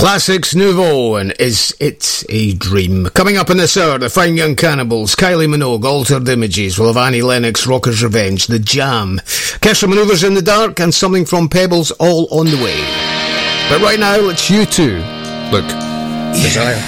Classics Nouveau and Is It a Dream? Coming up in this hour, the Fine Young Cannibals, Kylie Minogue, Altered Images, we'll have Annie Lennox, Rocker's Revenge, The Jam, Kesha Manoeuvres in the Dark, and Something from Pebbles, all on the way. But right now, let's U2. Look, Desire.